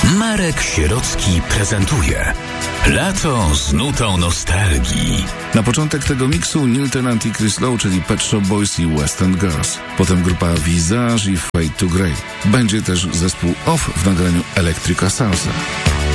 Marek Sierocki prezentuje Lato z nutą nostalgii. Na początek tego miksu Neil Tennant i Chris Lowe, czyli Pet Shop Boys i West End Girls. Potem grupa Visage i Fade to Grey. Będzie też zespół Off w nagraniu Electrica Salsa.